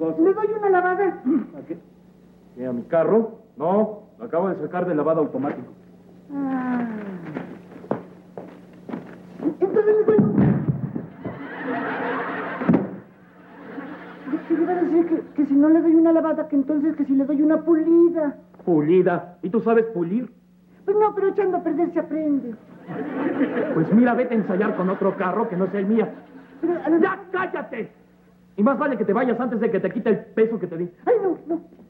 cosa? Le doy una lavada. ¿A qué? ¿A mi carro? No, lo acabo de sacar de lavado automático. Ah. Entonces le doy ¿Qué le va a decir? Que si no le doy una lavada, que entonces que si le doy una pulida. ¿Pulida? ¿Y tú sabes pulir? Pues no, pero echando a perder se aprende. Pues mira, vete a ensayar con otro carro que no sea el mío. Pero, ¡Ya cállate! Y más vale que te vayas antes de que te quite el peso que te di. Ay, no, no.